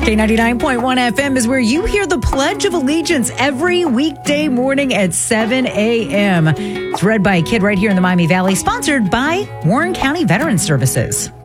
K99.1 FM is where you hear the Pledge of Allegiance every weekday morning at 7 a.m. It's read by a kid right here in the Miami Valley, sponsored by Warren County Veterans Services.